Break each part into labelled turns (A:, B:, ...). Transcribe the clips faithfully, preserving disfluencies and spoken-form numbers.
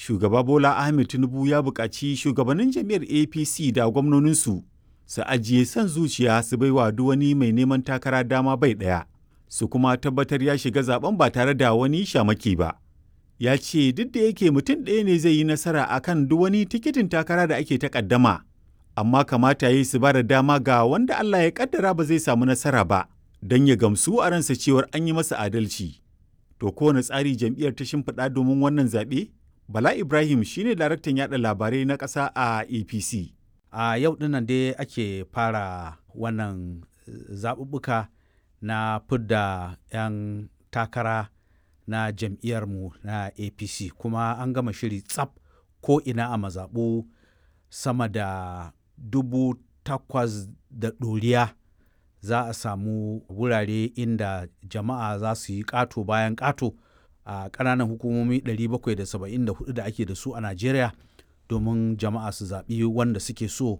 A: Shugaba Bola Ahmed Tinubu ya buƙaci shugabannin jam'iyyar A P C da gwamnoninsu su ajiye son zuciya su baiwa duk wani mai neman takara dama bai ɗaya, su kuma tabbatar ya shiga zaben ba tare da wani shamaki ba. Ya ce duk da yake mutum ɗaya ne zai yi nasara a kan duk wani tikitin takara da ake takaddama, amma kamata ya yi su ba da dama ga wanda Allah ya ƙaddara ba zai samu nasara ba, don ya gamsu a ransa cewar an yi masa adalci. To kowane tsari jam'iyyar ta shimfiɗa domin wannan zaɓe? Bala Ibrahim shine daraktan yaɗa labarai na ƙasa a A P C.
B: A yau dinnan dai ake fara wannan zaɓuɓɓuka na fidda 'yan takara na jam'iyyarmu na A P C, kuma an gama shiri tsaf ko ina a mazaɓu sama da dubu takwas da ɗoriya za a samu wurare inda jama'a za su yi ƙato bayan ƙato a ƙananan hukumomi ɗari bakwai da saba'in da hudu da ake da su a Najeriya domin jama'a su zaɓi wanda suke so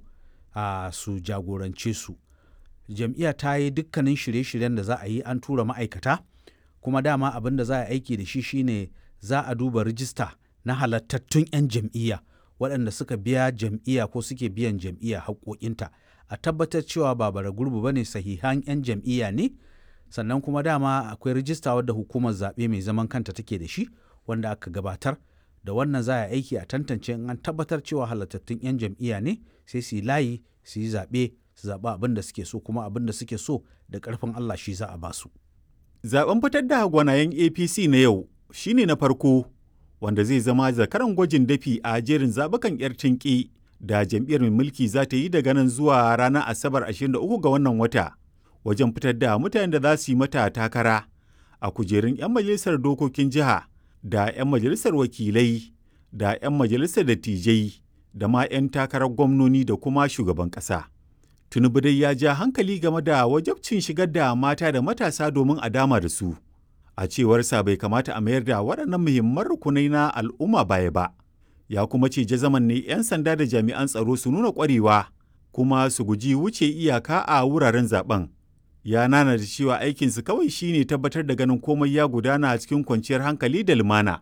B: a su jagorance su. Jam'iyya ta yi dukkanin shirye-shiryen da za a yi, an tura ma'aikata, kuma dama abin da za a aiki da shi shine za a duba rijista na halattattun 'yan jam'iyya waɗanda suka biya jam'iyya ko suke biyan jam'iyya haƙoƙinta, a tabbatar cewa ba bara gurbu ba ne, sahihan 'yan jam'iyya ne. Sannan kuma dama akwai rijista wadda hukumar zaɓe mai zaman kanta take da shi wanda aka gabatar da wannan za a aiki a tantance, in an tabbatar cewa halattattun 'yan jam'iyya ne sai su yi layi su yi zaɓe su zaɓi abin da suke so, kuma abin da suke so da ƙarfin Allah shi za a ba su.
A: Zaben fitar da gwanayen A P C na yau shine na farko wanda zai zama zakaran gwajin dafi a jerin zaɓukan 'yar tinƙi da jam'iyyar mai mulki za ta yi daga nan zuwa ranar Asabar ashirin da uku ga wannan wata wajen fitar da mutanen da za su yi mata takara a kujerun 'yan majalisar dokokin jiha da 'yan majalisar wakilai da 'yan majalisar dattijai da ma 'yan takarar gwamnoni da kuma shugaban ƙasa. Tinubu dai ya ja hankali game da wajabcin shigar da mata da matasa domin a dama da su. A cewarsa bai kamata a mayar da waɗannan muhimman rukunai na al'umma baya ba. Ya kuma ce jazaman ne 'yan sanda da jami'an tsaro su nuna ƙwarewa kuma su guji wuce iyaka a wuraren zaben. Ya nana da cewa aikinsu kawai shine tabbatar da ganin komai ya gudana cikin kwanciyar hankali da lumana.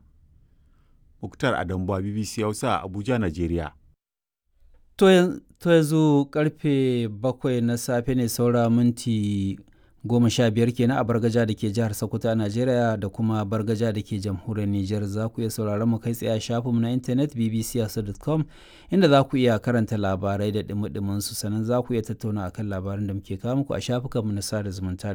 A: Muktar Adambuwa, B B C Hausa, Abuja, Najeriya.
C: To yanzu karfe bakwai na safe ne saura minti goma sha biyar kenan a Bargaja da ke jihar Sokoto a Najeriya da kuma Bargaja da ke jamhuriyar Nijar. Za ku iya sauraron mu kai tsaye a shafinmu na intanet b b c hausa dot com inda za ku iya karanta labarai da dumi su, sannan za ku iya tattauna akan labarin da muke kawo muku a shafukanmu na sada zumunta.